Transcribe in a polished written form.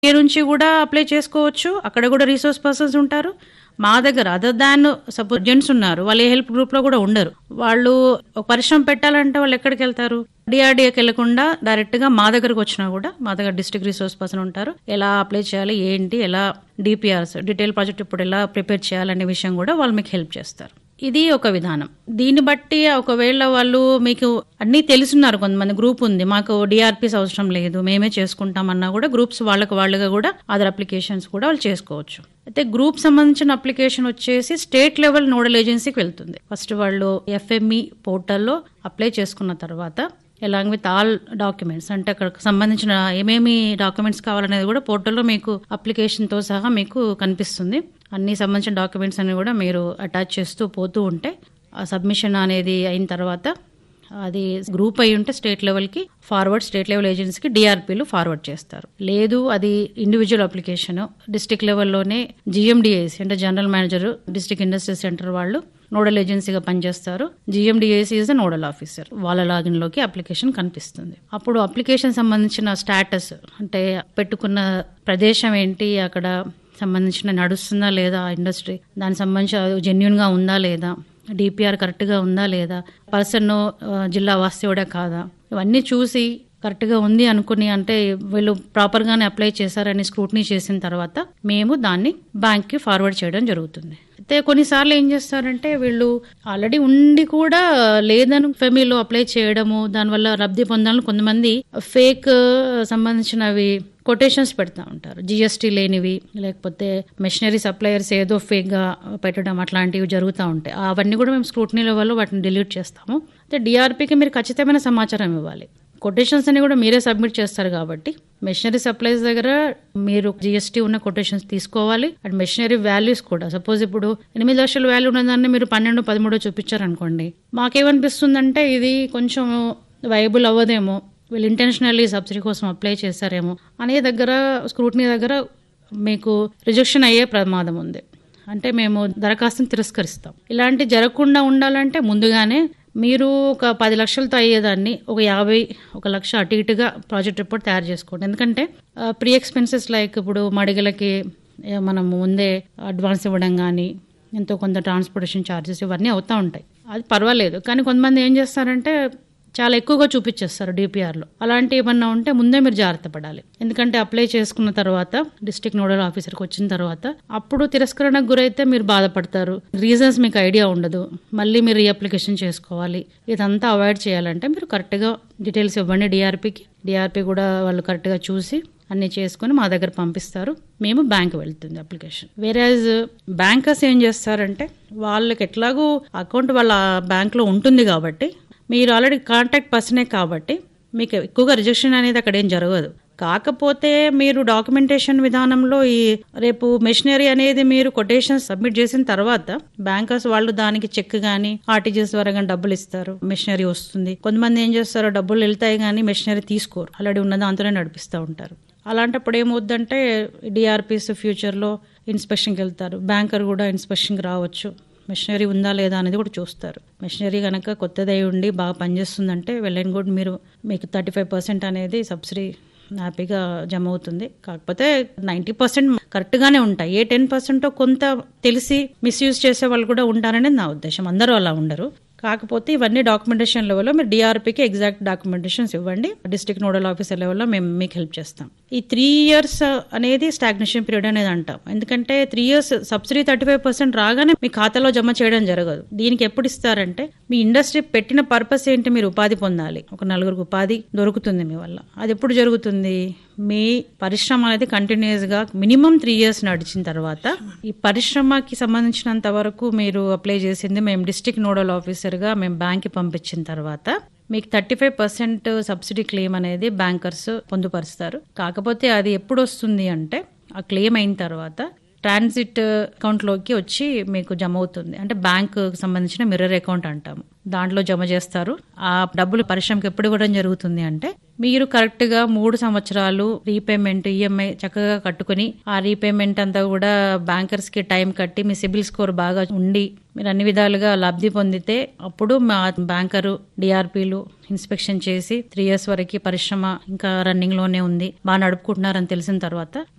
నుంచి కూడా అప్లై చేసుకోవచ్చు. అక్కడ కూడా రిసోర్స్ పర్సన్స్ ఉంటారు. మా దగ్గర అదర్ దాన్ సపోజ్ జెంట్స్ ఉన్నారు, వాళ్ళు ఏ హెల్ప్ గ్రూప్ లో కూడా ఉండరు. వాళ్ళు ఒక పరిశ్రమ పెట్టాలంటే వాళ్ళు ఎక్కడికి వెళ్తారు? డిఆర్డీఏకి వెళ్లకుండా డైరెక్ట్ గా మా దగ్గరకు వచ్చినా కూడా మా దగ్గర డిస్ట్రిక్ట్ రిసోర్స్ పర్సన్ ఉంటారు. ఎలా అప్లై చేయాలి, ఏంటి, ఎలా డిపిఆర్స్ డీటెయిల్ ప్రాజెక్ట్ ఇప్పుడు ఎలా ప్రిపేర్ చేయాలనే విషయం కూడా వాళ్ళు మీకు హెల్ప్ చేస్తారు. ఇది ఒక విధానం. దీన్ని బట్టి ఒకవేళ వాళ్ళు మీకు అన్ని తెలుసున్నారు, కొంతమంది గ్రూప్ ఉంది, మాకు డిఆర్పీస్ అవసరం లేదు, మేమే చేసుకుంటామన్నా కూడా గ్రూప్స్ వాళ్ళుగా కూడా అదర్ అప్లికేషన్స్ కూడా వాళ్ళు చేసుకోవచ్చు. అయితే గ్రూప్ సంబంధించిన అప్లికేషన్ వచ్చేసి స్టేట్ లెవెల్ నోడల్ ఏజెన్సీకి వెళ్తుంది. ఫస్ట్ వాళ్ళు ఎఫ్ఎంఈ పోర్టల్లో అప్లై చేసుకున్న తర్వాత ఎలాంగ్ విత్ ఆల్ డాక్యుమెంట్స్, అంటే అక్కడ సంబంధించిన ఏమేమి డాక్యుమెంట్స్ కావాలనేది కూడా పోర్టల్లో మీకు అప్లికేషన్ తో సహా మీకు కనిపిస్తుంది. అన్ని సంబంధించిన డాక్యుమెంట్స్ అన్ని కూడా మీరు అటాచ్ చేస్తూ పోతూ ఉంటే ఆ సబ్మిషన్ అనేది అయిన తర్వాత అది గ్రూప్ అయి ఉంటే స్టేట్ లెవెల్కి ఫార్వర్డ్, స్టేట్ లెవెల్ ఏజెన్సీకి డిఆర్పీలు ఫార్వర్డ్ చేస్తారు. లేదు అది ఇండివిజువల్ అప్లికేషన్ డిస్ట్రిక్ట్ లెవెల్లోనే జిఎండిఏసి అంటే general manager district industry centre వాళ్ళు నోడల్ ఏజెన్సీగా పనిచేస్తారు. GMDAC is the nodal officer. వాళ్ళ లాగిన్ లోకి అప్లికేషన్ కనిపిస్తుంది. అప్పుడు అప్లికేషన్ సంబంధించిన స్టేటస్ అంటే పెట్టుకున్న ప్రదేశం ఏంటి, అక్కడ సంబంధించిన నడుస్తుందా లేదా ఇండస్ట్రీ, దానికి సంబంధించి జెన్యున్ గా ఉందా లేదా, డిపిఆర్ కరెక్ట్ గా ఉందా లేదా, పర్సన్ జిల్లా వాస్తవుడే కాదా, ఇవన్నీ చూసి కరెక్ట్ గా ఉంది అనుకుని, అంటే వీళ్ళు ప్రాపర్ గానే అప్లై చేశారని స్క్రూటినీ చేసిన తర్వాత మేము దాన్ని బ్యాంక్ కి ఫార్వర్డ్ చేయడం జరుగుతుంది. అయితే కొన్నిసార్లు ఏం చేస్తారంటే వీళ్ళు ఆల్రెడీ ఉండి కూడా లేదని ఫెమీలో అప్లై చేయడము, దానివల్ల లబ్ధి పొందాలని కొంతమంది ఫేక్ సంబంధించినవి కొటేషన్స్ పెడతా ఉంటారు. జిఎస్టీ లేనివి, లేకపోతే మెషినరీ సప్లయర్స్ ఏదో ఫేక్ గా పెట్టడం, అట్లాంటివి జరుగుతూ ఉంటాయి. అవన్నీ కూడా మేము స్క్రూటినీ లెవెల్లో వాటిని డిలీట్ చేస్తాము. అయితే డిఆర్పీకి మీరు ఖచ్చితమైన సమాచారం ఇవ్వాలి. కొటేషన్స్ అన్ని కూడా మీరే సబ్మిట్ చేస్తారు కాబట్టి మెషినరీ సప్లైస్ దగ్గర మీరు జిఎస్టీ ఉన్న కొటేషన్స్ తీసుకోవాలి. అండ్ మెషినరీ వాల్యూస్ కూడా, సపోజ్ ఇప్పుడు 8 లక్షల వాల్యూ ఉన్నదాన్ని మీరు 12, 13 చూపించారనుకోండి, మాకేమనిపిస్తుందంటే ఇది కొంచెం వైబుల్ అవ్వదేమో, వీళ్ళు ఇంటెన్షనల్లీ సబ్సిడీ కోసం అప్లై చేశారేమో అనే దగ్గర స్క్రూటినీ దగ్గర మీకు రిజెక్షన్ అయ్యే ప్రమాదం ఉంది. అంటే మేము దరఖాస్తుని తిరస్కరిస్తాం. ఇలాంటి జరగకుండా ఉండాలంటే ముందుగానే మీరు ఒక 10 లక్షలతో అయ్యేదాన్ని ఒక 50, 1 లక్ష అటు ఇటుగా ప్రాజెక్ట్ రిపోర్ట్ తయారు చేసుకోండి. ఎందుకంటే ప్రీ ఎక్స్పెన్సెస్ లైక్ ఇప్పుడు మడిగలకి మనం ముందే అడ్వాన్స్ ఇవ్వడం కానీ, ఎంతో కొంత ట్రాన్స్పోర్టేషన్ ఛార్జెస్ ఇవన్నీ అవుతూ ఉంటాయి. అది పర్వాలేదు. కానీ కొంతమంది ఏం చేస్తారంటే చాలా ఎక్కువగా చూపించేస్తారు డిపిఆర్లో. అలాంటి ఏమన్నా ఉంటే ముందే మీరు జాగ్రత్త పడాలి. ఎందుకంటే అప్లై చేసుకున్న తర్వాత డిస్ట్రిక్ట్ నోడల్ ఆఫీసర్కి వచ్చిన తర్వాత అప్పుడు తిరస్కరణకు గురైతే మీరు బాధపడతారు. రీజన్స్ మీకు ఐడియా ఉండదు. మళ్ళీ మీరు రీఅప్లికేషన్ చేసుకోవాలి. ఇదంతా అవాయిడ్ చేయాలంటే మీరు కరెక్ట్గా డీటెయిల్స్ ఇవ్వండి డిఆర్పీకి. డిఆర్పీ కూడా వాళ్ళు కరెక్ట్గా చూసి అన్ని చేసుకుని మా దగ్గర పంపిస్తారు. మేము బ్యాంక్ వెళ్తుంది అప్లికేషన్. వేరేజ్ బ్యాంకర్స్ ఏం చేస్తారంటే వాళ్ళకి ఎట్లాగూ అకౌంట్ వాళ్ళ బ్యాంక్లో ఉంటుంది కాబట్టి, మీరు ఆల్రెడీ కాంటాక్ట్ పర్సనే కాబట్టి మీకు ఎక్కువగా రిజెక్షన్ అనేది అక్కడ ఏం జరగదు. కాకపోతే మీరు డాక్యుమెంటేషన్ విధానంలో ఈ రేపు మెషినరీ అనేది మీరు కొటేషన్ సబ్మిట్ చేసిన తర్వాత బ్యాంకర్స్ వాళ్ళు దానికి చెక్ గానీ ఆర్టీజీఎస్ ద్వారా కానీ డబ్బులు ఇస్తారు, మెషినరీ వస్తుంది. కొంతమంది ఏం చేస్తారు, డబ్బులు వెళ్తాయి కానీ మెషినరీ తీసుకోరు, ఆల్రెడీ ఉన్న దాంతోనే నడిపిస్తూ ఉంటారు. అలాంటప్పుడు ఏమవుద్దంటే డిఆర్పీస్ ఫ్యూచర్లో ఇన్స్పెక్షన్కి వెళ్తారు, బ్యాంకర్ కూడా ఇన్స్పెక్షన్కి రావచ్చు, మెషినరీ ఉందా లేదా అనేది కూడా చూస్తారు. మెషినరీ కనుక కొత్తదై ఉండి బాగా పనిచేస్తుందంటే వెల్ అండ్ గుడ్, మీకు 35% అనేది సబ్సిడీ హ్యాపీగా జమ అవుతుంది. కాకపోతే 90% కరెక్ట్ గానే ఉంటాయి. ఏ 10% కొంత తెలిసి మిస్యూజ్ చేసే వాళ్ళు కూడా ఉంటారనేది నా ఉద్దేశం. అందరూ అలా ఉండరు. కాకపోతే ఇవన్నీ డాక్యుమెంటేషన్ లెవెల్లో మీరు డిఆర్పీకి ఎగ్జాక్ట్ డాక్యుమెంటేషన్స్ ఇవ్వండి. డిస్ట్రిక్ట్ నోడల్ ఆఫీసర్ లెవెల్లో మేము మీకు హెల్ప్ చేస్తాం. ఈ 3 years అనేది స్టాగ్నేషన్ పీరియడ్ అనేది అంటాం. ఎందుకంటే 3 years సబ్సిడీ 35% రాగానే మీ ఖాతాలో జమ చేయడం జరగదు. దీనికి ఎప్పుడు ఇస్తారంటే మీ ఇండస్ట్రీ పెట్టిన పర్పస్ ఏంటి, మీరు ఉపాధి పొందాలి, ఒక 4 ఉపాధి దొరుకుతుంది మీ వల్ల. అది ఎప్పుడు జరుగుతుంది, మీ పరిశ్రమ అనేది కంటిన్యూస్ గా మినిమం 3 years నడిచిన తర్వాత, ఈ పరిశ్రమకి సంబంధించినంత వరకు మీరు అప్లై చేసింది మేము డిస్ట్రిక్ట్ నోడల్ ఆఫీసర్ గా మేము బ్యాంక్ కి పంపించిన తర్వాత మీకు 35% సబ్సిడీ క్లెయిమ్ అనేది బ్యాంకర్స్ పొందుపరుస్తారు. కాకపోతే అది ఎప్పుడు వస్తుంది అంటే ఆ క్లెయిమ్ అయిన తర్వాత ట్రాన్సిట్ అకౌంట్ లోకి వచ్చి మీకు జమ అవుతుంది. అంటే బ్యాంక్ సంబంధించిన మిర్రర్ అకౌంట్ అంటాము, దాంట్లో జమ చేస్తారు. ఆ డబ్బులు పరిశ్రమకి ఎప్పుడు ఇవ్వడం జరుగుతుంది అంటే మీరు కరెక్ట్ గా 3 సంవత్సరాలు రీపేమెంట్ ఈఎంఐ చక్కగా కట్టుకుని ఆ రీపేమెంట్ అంతా కూడా బ్యాంకర్స్ కి టైం కట్టి మీ సిబిల్ స్కోర్ బాగా ఉండి మీరు అన్ని విధాలుగా లబ్ధి పొందితే అప్పుడు మా బ్యాంకరు డిఆర్పీలు ఇన్స్పెక్షన్ చేసి 3 years వరకు పరిశ్రమ ఇంకా రన్నింగ్ లోనే ఉంది, బాగా నడుపుకుంటున్నారని తెలిసిన తర్వాత